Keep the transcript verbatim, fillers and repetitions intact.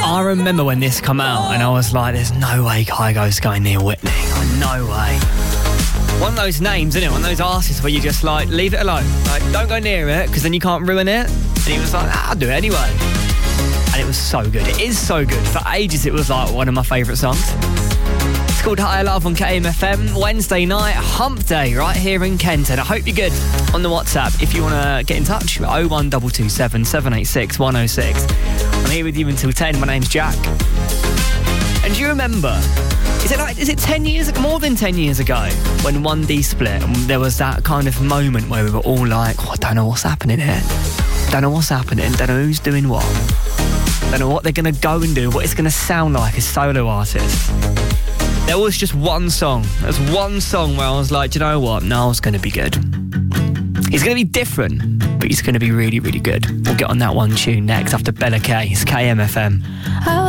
I remember when this come out and I was like, there's no way Kygo's going near Whitney. No way. One of those names, isn't it? One of those artists where you just like, leave it alone. Like, don't go near it because then you can't ruin it. And he was like, ah, I'll do it anyway. And it was so good. It is so good. For ages it was like one of my favourite songs. It's called Higher Love on K M F M. Wednesday night, hump day, right here in Kent. And I hope you're good on the WhatsApp. If you want to get in touch, oh one two two seven, seven eight six, one oh six. I'm here with you until ten. My name's Jack. And do you remember, is it like, is it ten years ago, more than ten years ago, when one D split, and there was that kind of moment where we were all like, oh, I don't know what's happening here. Don't know what's happening. Don't know who's doing what. Don't know what they're going to go and do, what it's going to sound like as solo artists. There was just one song. There was one song where I was like, do you know what? Niall's going to be good. He's going to be different, but he's going to be really, really good. We'll get on that one tune next after Bella K. It's K M F M. I